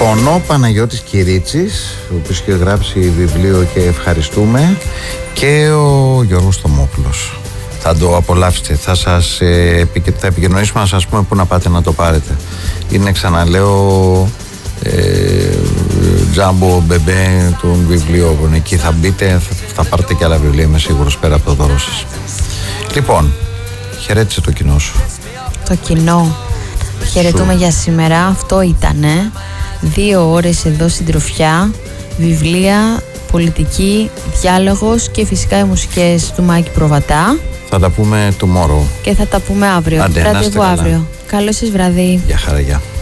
Λοιπόν, ο Παναγιώτης Κυρίτσης, ο οποίος έχει γράψει βιβλίο και ευχαριστούμε, και ο Γιώργος Θωμόπουλος. Θα το απολαύσετε, θα επικοινωνήσουμε να σας πούμε πού να πάτε να το πάρετε. Είναι, ξαναλέω, Τζάμπο Μπεμπέ των βιβλίων. Εκεί θα μπείτε, θα πάρετε και άλλα βιβλία, είμαι σίγουρος, πέρα από το δώρο σας. Λοιπόν, χαιρέτησε το κοινό σου. Το κοινό. Χαιρετούμε για σήμερα. Αυτό ήτανε. 2 ώρες εδώ συντροφιά. Βιβλία, πολιτική, διάλογος και φυσικά οι μουσικές του Μάκη Προβατά. Θα τα πούμε tomorrow. Και θα τα πούμε αύριο. Ραντεβού αύριο. Καλό σας βράδυ. Γεια χαρά, γεια.